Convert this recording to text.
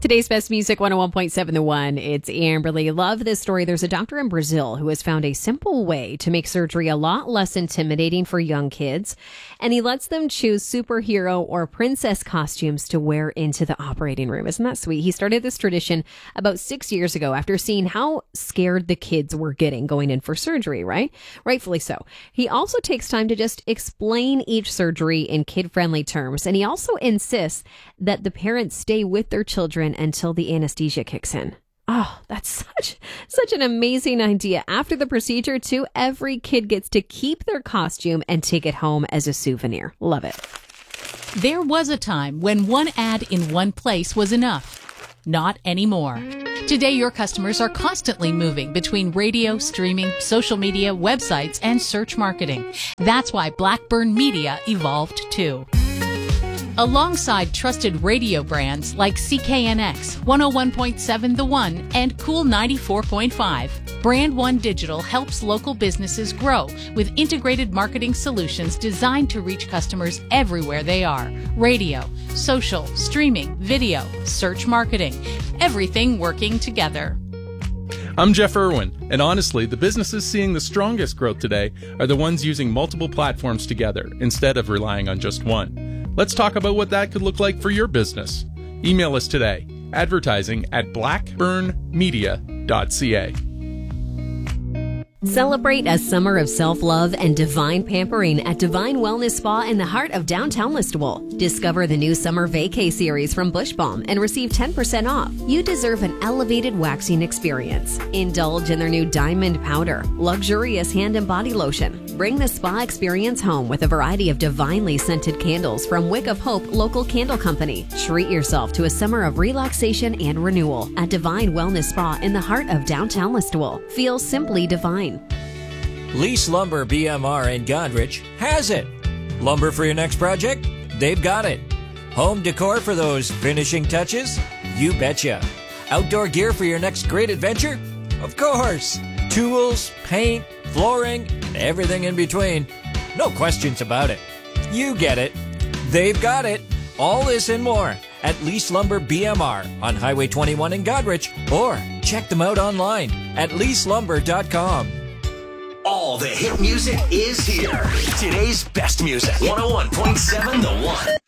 Today's Best Music 101.7 The One. It's Amberly. Love this story. There's a doctor in Brazil who has found a simple way to make surgery a lot less intimidating for young kids. And he lets them choose superhero or princess costumes to wear into the operating room. Isn't that sweet? He started this tradition about 6 years ago after seeing how scared the kids were getting going in for surgery, right? Rightfully so. He also takes time to just explain each surgery in kid-friendly terms. And he also insists that the parents stay with their children until the anesthesia kicks in. Oh, that's such an amazing idea. After the procedure, too, every kid gets to keep their costume and take it home as a souvenir. Love it. There was a time when one ad in one place was enough. Not anymore. Today, your customers are constantly moving between radio, streaming, social media, websites, and search marketing. That's why Blackburn Media evolved too. Alongside trusted radio brands like CKNX, 101.7 The One, and Cool 94.5, Brand One Digital helps local businesses grow with integrated marketing solutions designed to reach customers everywhere they are. Radio, social, streaming, video, search marketing, everything working together. I'm Jeff Irwin, and honestly, the businesses seeing the strongest growth today are the ones using multiple platforms together instead of relying on just one. Let's talk about what that could look like for your business. Email us today, advertising@blackburnmedia.ca. Celebrate a summer of self-love and divine pampering at Divine Wellness Spa in the heart of downtown Listowel. Discover the new Summer Vacay series from Bush Balm and receive 10% off. You deserve an elevated waxing experience. Indulge in their new Diamond Powder, luxurious hand and body lotion. Bring the spa experience home with a variety of divinely scented candles from Wick of Hope Local Candle Company. Treat yourself to a summer of relaxation and renewal at Divine Wellness Spa in the heart of downtown Listowel. Feel simply divine. Lease Lumber BMR in Godrich has it. Lumber for your next project? They've got it. Home decor for those finishing touches? You betcha. Outdoor gear for your next great adventure? Of course. Tools, paint, flooring, and everything in between. No questions about it. You get it. They've got it. All this and more at Lease Lumber BMR on Highway 21 in Godrich, or check them out online at leaselumber.com. All the hit music is here. Today's best music. 101.7 The One.